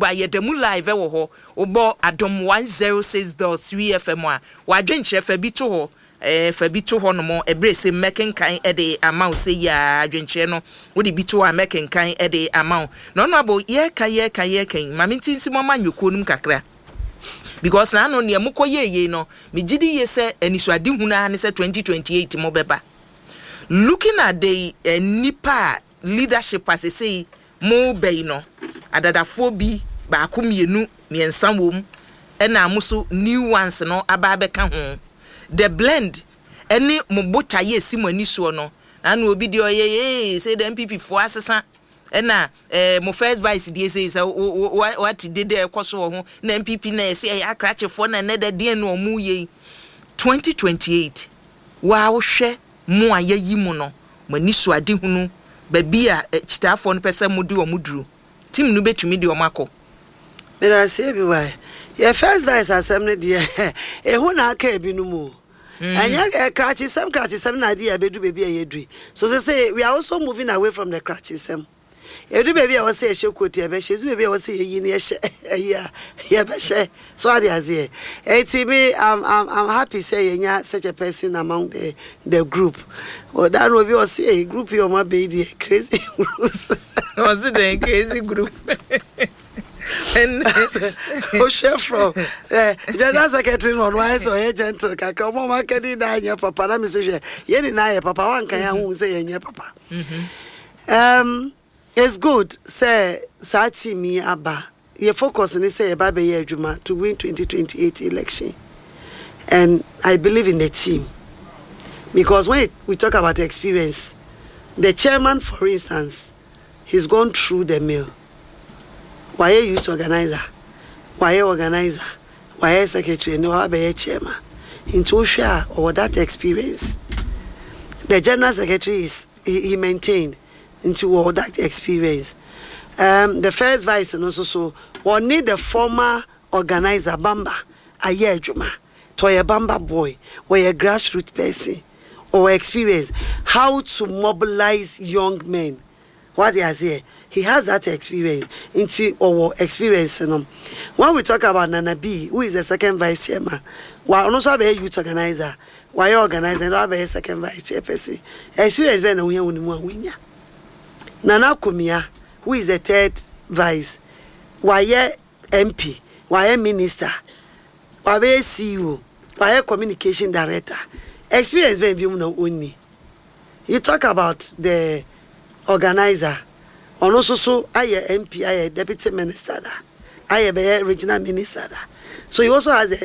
YouTube a yedemu live wo ho obo adom 106.3 FM a wadwenche fa bi to ho fa bi to ho no mo ebrese mekenkan de amount say ya adwenche no wo de bi to a mekenkan de amount no no abo ye kan mame tinsi mo manweko num kakra because na no ne mukoye no me gidi ye se enisuade huna ne se 2028 mo beba looking at the nipa leadership as I say mo be no adadafo bi ba akomienu miensa wom ena amuso new ones no aba beka ho the blend eni mobota ye simani so no na na obi de oye say the MPP for asesa ena mo first vice dey say what did dey kwaso ho na MPP na say akrache for na na de no mu ye 2028 wa wo hwe mo ayayi mu no mani so ade hunu ba bia chitafo no pese mudi o muduru tim no betumi de o mako me na say bi why your first vice assembly dey hu na aka bi no mu anya krachi sem na dey abedu baby ayedui so say we are also moving away from the krachi sem edu baby I say shekoti e be shezu baby I say yi ne ye be she so ade azie me I'm happy say yenya such a person among the group or that no be say group you ma be the crazy groups was it a crazy group and chef from general secretary on why so gentle kakra mo marketing na nya papa na me say ye ni na ye papa wan kan ya hu say ye nya papa it's good say sati mi aba ye focus ni say eba be ye adwuma to win 2028 election and I believe in the team because when we talk about experience the chairman for instance he's gone through the mill why youth organizer why secretary no why be chairman into share or that experience the general secretary is he maintained into all that experience. The first vice and also so one need the former organizer Bamba aye juma to a Bamba boy or a grassroots person or experience how to mobilize young men. What they are saying, he has that experience into our experience. When we talk about Nana B, who is the second vice chairman, why also be a youth organizer, why organizer, no be a second vice chairperson. Experience be na we Nana Kumia, who is the third vice, why MP, why minister, why CEO, why communication director. Experience being only. You talk about the organizer, and also so I MP, I deputy minister, I be regional minister. So he also has a